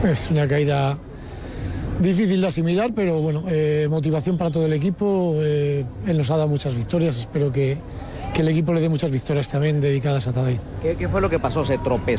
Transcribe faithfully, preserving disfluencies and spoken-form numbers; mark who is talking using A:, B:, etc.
A: Es una caída difícil de asimilar, pero bueno, eh, motivación para todo el equipo. Eh, él nos ha dado muchas victorias, espero que, que el equipo le dé muchas victorias también dedicadas a Tadej.
B: ¿Qué, qué fue lo que pasó? ¿Se tropezó